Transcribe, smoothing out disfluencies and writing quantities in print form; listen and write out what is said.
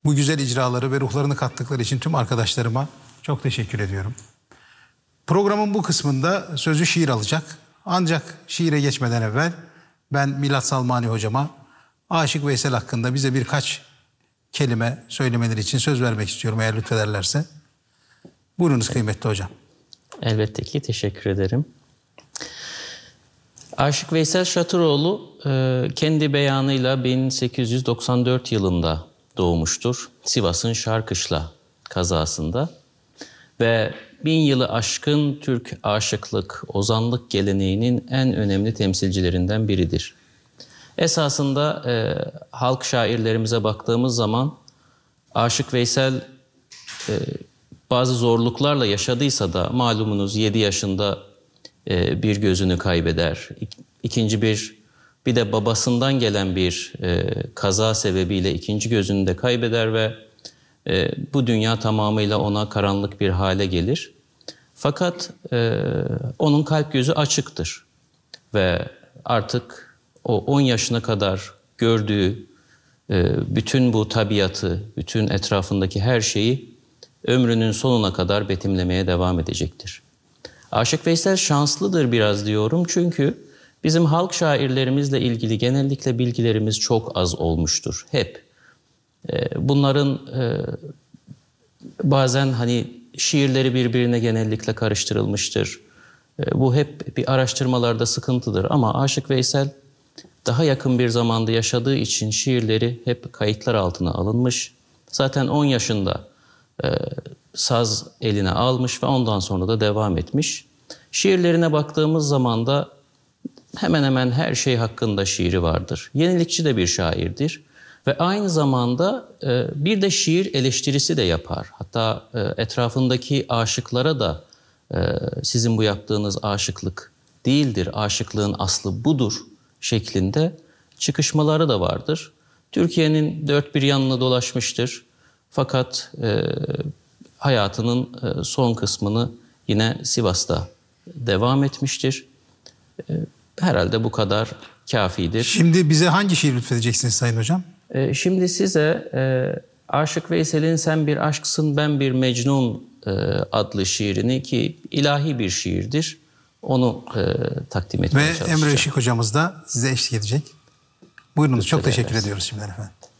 Bu güzel icraları ve ruhlarını kattıkları için tüm arkadaşlarıma çok teşekkür ediyorum. Programın bu kısmında sözü şiir alacak. Ancak şiire geçmeden evvel ben Milat Salmani hocama Aşık Veysel hakkında bize birkaç kelime söylemeleri için söz vermek istiyorum eğer lütfederlerse. Buyurunuz kıymetli hocam. Elbette ki teşekkür ederim. Aşık Veysel Şatıroğlu kendi beyanıyla 1894 yılında doğmuştur. Sivas'ın Şarkışla kazasında ve 1000 yılı aşkın Türk aşıklık, ozanlık geleneğinin en önemli temsilcilerinden biridir. Esasında halk şairlerimize baktığımız zaman Aşık Veysel bazı zorluklarla yaşadıysa da malumunuz 7 yaşında bir gözünü kaybeder. Bir de babasından gelen bir kaza sebebiyle ikinci gözünü de kaybeder ve bu dünya tamamıyla ona karanlık bir hale gelir. Fakat onun kalp gözü açıktır ve artık o 10 yaşına kadar gördüğü bütün bu tabiatı, bütün etrafındaki her şeyi ömrünün sonuna kadar betimlemeye devam edecektir. Aşık Veysel şanslıdır biraz diyorum çünkü bizim halk şairlerimizle ilgili genellikle bilgilerimiz çok az olmuştur. Hep. Bunların bazen hani şiirleri birbirine genellikle karıştırılmıştır. Bu hep bir araştırmalarda sıkıntıdır ama Aşık Veysel daha yakın bir zamanda yaşadığı için şiirleri hep kayıtlar altına alınmış. Zaten 10 yaşında saz eline almış ve ondan sonra da devam etmiş. Şiirlerine baktığımız zaman da hemen hemen her şey hakkında şiiri vardır. Yenilikçi de bir şairdir ve aynı zamanda bir de şiir eleştirisi de yapar. Hatta etrafındaki aşıklara da sizin bu yaptığınız aşıklık değildir, aşıklığın aslı budur şeklinde çıkışmaları da vardır. Türkiye'nin dört bir yanına dolaşmıştır. Fakat hayatının son kısmını yine Sivas'ta devam etmiştir. Herhalde bu kadar kafidir. Şimdi bize hangi şiir lütfedeceksiniz Sayın Hocam? Şimdi size Aşık Veysel'in Sen Bir Aşksın Ben Bir Mecnun adlı şiirini ki ilahi bir şiirdir. Onu takdim etmeye çalışacağım. Ve Emre Işık hocamız da size eşlik edecek. Buyurunuz, çok teşekkür ediyoruz şimdiden efendim.